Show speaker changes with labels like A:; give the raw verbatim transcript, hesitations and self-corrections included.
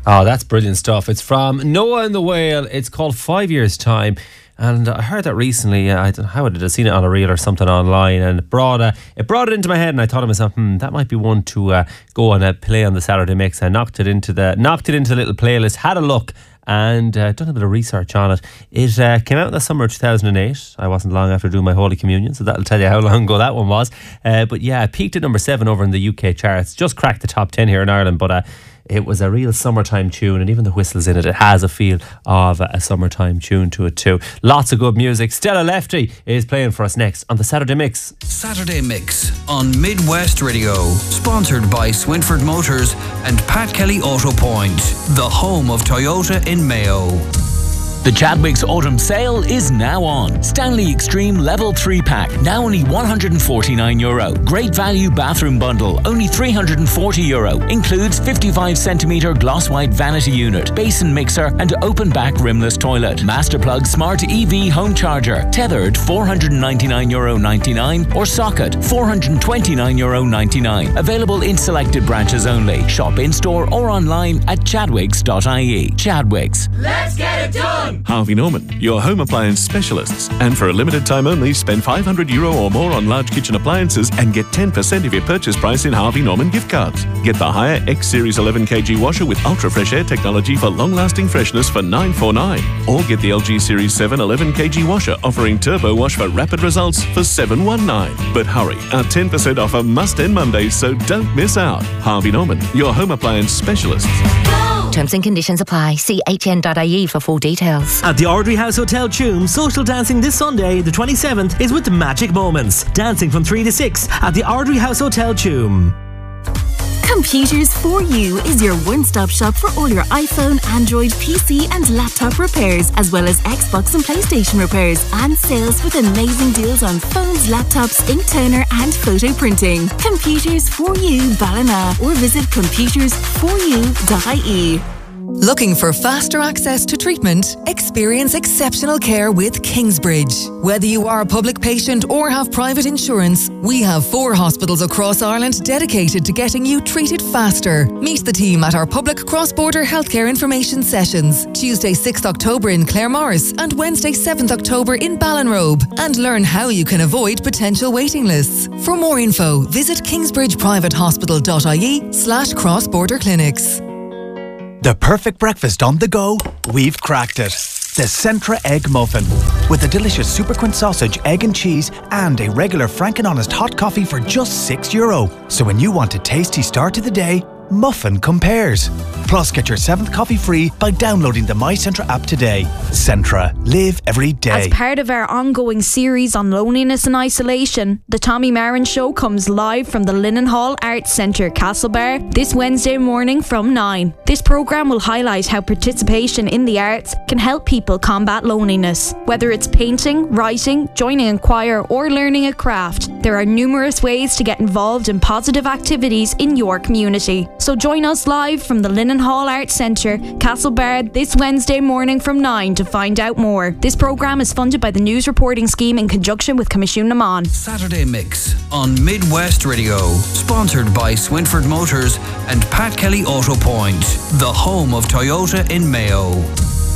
A: Oh, that's brilliant stuff. It's from Noah and the Whale. It's called Five Years Time. And I heard that recently. I don't know how did I seen it on a reel or something online, and it brought uh, it brought it into my head. And I thought to myself, hmm, that might be one to uh, go and uh, play on the Saturday Mix. I knocked it into the knocked it into the little playlist. Had a look and uh, done a bit of research on it. It uh, came out in the summer of two thousand eight. I wasn't long after doing my Holy Communion, so that'll tell you how long ago that one was. Uh, but yeah, it peaked at number seven over in the U K charts. Just cracked the top ten here in Ireland, but. Uh, It was a real summertime tune, and even the whistles in it, it has a feel of a summertime tune to it too. Lots of good music. Stella Lefty is playing for us next on the Saturday Mix.
B: Saturday Mix on Midwest Radio, sponsored by Swinford Motors and Pat Kelly Auto Point, the home of Toyota in Mayo.
C: The Chadwicks Autumn Sale is now on. Stanley Extreme Level three pack, now only one hundred forty-nine euro. Great value bathroom bundle, only three hundred forty euro. Includes fifty-five centimetre gloss white vanity unit, basin mixer and open back rimless toilet. Masterplug Smart E V home charger, tethered four hundred ninety-nine euro ninety-nine or socket four hundred twenty-nine euro ninety-nine. Available in selected branches only. Shop in store or online at chadwicks dot I E. Chadwicks.
D: Let's get it done!
E: Harvey Norman, your home appliance specialists. And for a limited time only, spend five hundred euro or more on large kitchen appliances and get ten percent of your purchase price in Harvey Norman gift cards. Get the Haier X Series eleven kilogram washer with ultra fresh air technology for long-lasting freshness for nine forty-nine. Or get the L G Series seven eleven kilogram washer offering turbo wash for rapid results for seven nineteen. But hurry, our ten percent offer must end Monday, so don't miss out. Harvey Norman, your home appliance specialists.
F: Terms and conditions apply. See h n dot I E for full details.
G: At the Ardry House Hotel Tuam, social dancing this Sunday, the twenty-seventh, is with Magic Moments. Dancing from three to six at the Ardry House Hotel Tuam.
H: Computers for You is your one-stop shop for all your iPhone, Android, P C and laptop repairs, as well as Xbox and PlayStation repairs and sales with amazing deals on phones, laptops, ink toner and photo printing. Computers for You Ballina, or visit computers for you dot I E.
I: Looking for faster access to treatment? Experience exceptional care with Kingsbridge. Whether you are a public patient or have private insurance, we have four hospitals across Ireland dedicated to getting you treated faster. Meet the team at our public cross-border healthcare information sessions, Tuesday sixth October in Claremorris and Wednesday seventh October in Ballinrobe, and learn how you can avoid potential waiting lists. For more info, visit kingsbridge private hospital dot I E slash cross-border clinics.
J: The perfect breakfast on the go, we've cracked it. The Centra Egg Muffin. With a delicious Super Quint sausage, egg and cheese, and a regular Frank and Honest hot coffee for just six euro. So when you want a tasty start to the day, Muffin compares. Plus, get your seventh coffee free by downloading the My Centra app today. Centra. Live every day.
K: As part of our ongoing series on loneliness and isolation, the Tommy Marin Show comes live from the Linen Hall Arts Centre, Castlebar, this Wednesday morning from nine. This programme will highlight how participation in the arts can help people combat loneliness. Whether it's painting, writing, joining a choir or learning a craft, there are numerous ways to get involved in positive activities in your community. So join us live from the Linen Hall Arts Centre, Castlebar, this Wednesday morning from nine to find out more. This programme is funded by the News Reporting Scheme in conjunction with Commission Naman.
B: Saturday Mix on Midwest Radio, sponsored by Swinford Motors and Pat Kelly Auto Point, the home of Toyota in Mayo.